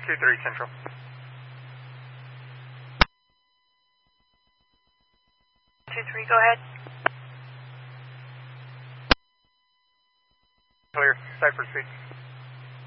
2-3 Central. 2-3, go ahead. Clear. Cypher speed.